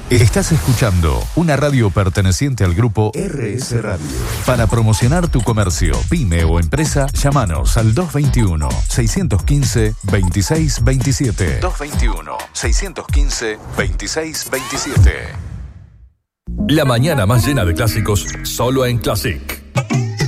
Estás escuchando una radio perteneciente al grupo RS Radio. Para promocionar tu comercio, pyme o empresa, llámanos al 221-615-2627. 221-615-2627. La mañana más llena de clásicos, solo en Classic.